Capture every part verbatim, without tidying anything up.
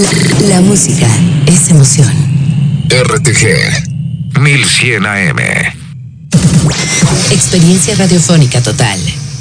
La música es emoción. R T G mil cien A M. Experiencia radiofónica total.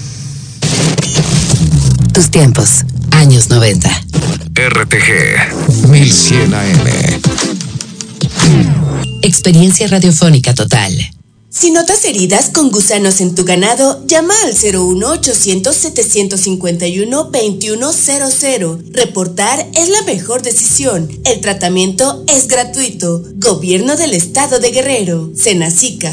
Tus tiempos, años noventa. R T G mil cien A M. Experiencia radiofónica total. Si notas heridas con gusanos en tu ganado, llama al cero uno ochocientos setecientos cincuenta y uno veintiuno cero cero. Reportar es la mejor decisión. El tratamiento es gratuito. Gobierno del Estado de Guerrero. Senacica.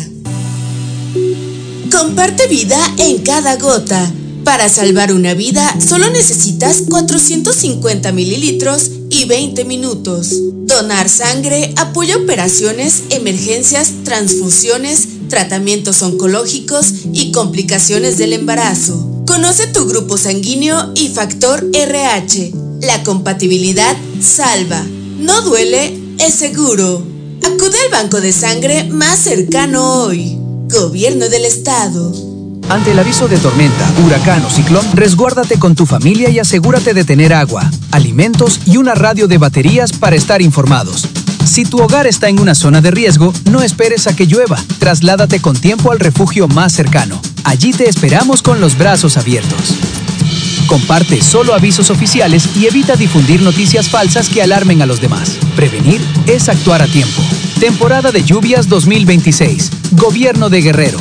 Comparte vida en cada gota. Para salvar una vida, solo necesitas cuatrocientos cincuenta mililitros y veinte minutos. Donar sangre apoya operaciones, emergencias, transfusiones, tratamientos oncológicos y complicaciones del embarazo. Conoce tu grupo sanguíneo y factor R H. La compatibilidad salva. No duele, es seguro. Acude al banco de sangre más cercano hoy. Gobierno del Estado. Ante el aviso de tormenta, huracán o ciclón, resguárdate con tu familia y asegúrate de tener agua, alimentos y una radio de baterías para estar informados. Si tu hogar está en una zona de riesgo, no esperes a que llueva. Trasládate con tiempo al refugio más cercano. Allí te esperamos con los brazos abiertos. Comparte solo avisos oficiales y evita difundir noticias falsas que alarmen a los demás. Prevenir es actuar a tiempo. Temporada de lluvias dos mil veintiséis. Gobierno de Guerrero.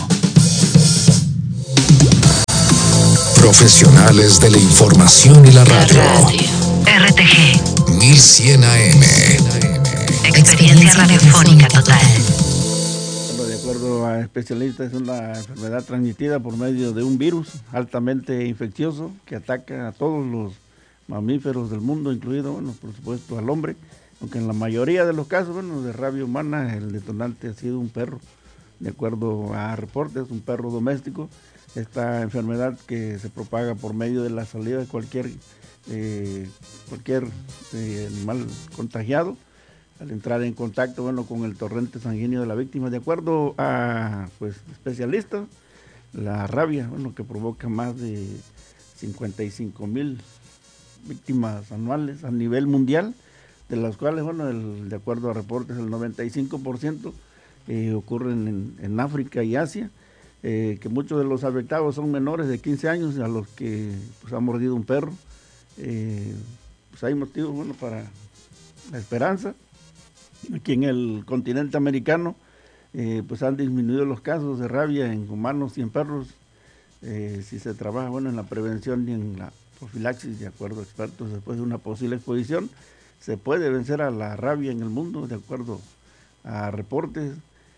Profesionales de la información y la radio. radio. R T G mil cien A M. Experiencia radiofónica total. Bueno, de acuerdo a especialistas, es una enfermedad transmitida por medio de un virus altamente infeccioso que ataca a todos los mamíferos del mundo, incluido, bueno, por supuesto, al hombre, aunque en la mayoría de los casos, bueno, de rabia humana, el detonante ha sido un perro. De acuerdo a reportes, un perro doméstico. Esta enfermedad que se propaga por medio de la salida de cualquier, eh, cualquier eh, animal contagiado, al entrar en contacto, bueno, con el torrente sanguíneo de la víctima. De acuerdo a, pues, especialistas, la rabia, bueno, que provoca más de cincuenta y cinco mil víctimas anuales a nivel mundial, de las cuales, bueno, el, de acuerdo a reportes, el noventa y cinco por ciento eh, ocurren en, en África y Asia. Eh, que muchos de los afectados son menores de quince años a los que pues, ha mordido un perro. Eh, pues hay motivos, bueno, para la esperanza. Aquí en el continente americano eh, pues han disminuido los casos de rabia en humanos y en perros, eh, si se trabaja, bueno, en la prevención y en la profilaxis. De acuerdo a expertos, después de una posible exposición se puede vencer a la rabia en el mundo, de acuerdo a reportes.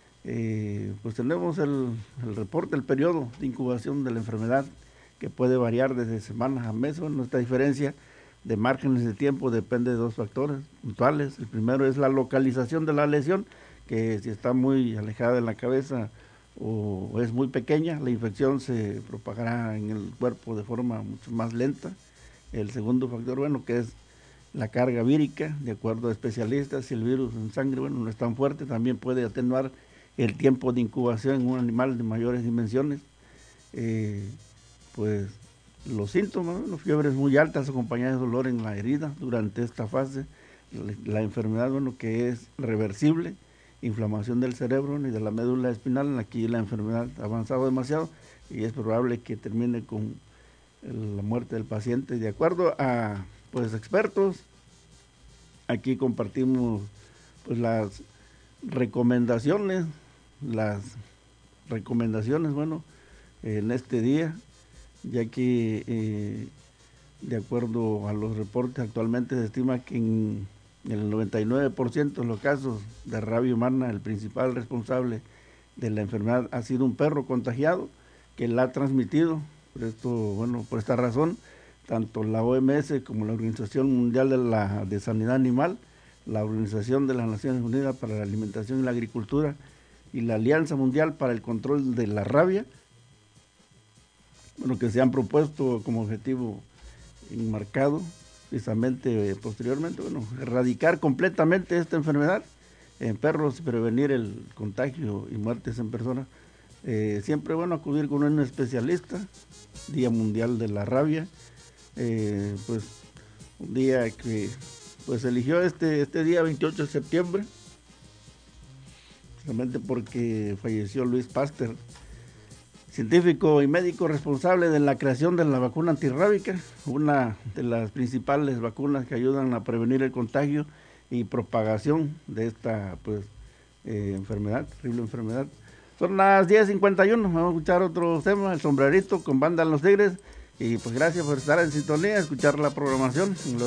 Eh, pues tenemos el, el reporte, el periodo de incubación de la enfermedad, que puede variar desde semanas a meses. Bueno, esta diferencia de márgenes de tiempo depende de dos factores puntuales. El primero es la localización de la lesión, que si está muy alejada de la cabeza o es muy pequeña, la infección se propagará en el cuerpo de forma mucho más lenta. El segundo factor, bueno, que es la carga vírica. De acuerdo a especialistas, si el virus en sangre, bueno, no es tan fuerte, también puede atenuar el tiempo de incubación en un animal de mayores dimensiones. Eh, pues los síntomas, bueno, fiebres muy altas acompañadas de dolor en la herida durante esta fase, la, la enfermedad, bueno, que es reversible, inflamación del cerebro y de la médula espinal. Aquí la enfermedad ha avanzado demasiado y es probable que termine con el, la muerte del paciente. De acuerdo a, pues, expertos, aquí compartimos, pues, las recomendaciones, las recomendaciones, bueno, en este día, ya que eh, de acuerdo a los reportes actualmente se estima que en el noventa y nueve por ciento de los casos de rabia humana, el principal responsable de la enfermedad ha sido un perro contagiado que la ha transmitido. Por esto, bueno, por esta razón, tanto la O M S como la Organización Mundial de la de Sanidad Animal, la Organización de las Naciones Unidas para la Alimentación y la Agricultura y la Alianza Mundial para el Control de la Rabia, bueno, que se han propuesto como objetivo enmarcado precisamente eh, posteriormente, bueno, erradicar completamente esta enfermedad en perros y prevenir el contagio y muertes en personas. Eh, siempre, bueno, acudir con un especialista. Día Mundial de la Rabia, eh, pues un día que pues eligió este, este día veintiocho de septiembre, solamente porque falleció Luis Pasteur, científico y médico responsable de la creación de la vacuna antirrábica, una de las principales vacunas que ayudan a prevenir el contagio y propagación de esta pues eh, enfermedad, terrible enfermedad. Son las diez cincuenta y uno, vamos a escuchar otro tema, El Sombrerito con Banda Los Tigres, y pues gracias por estar en sintonía, escuchar la programación.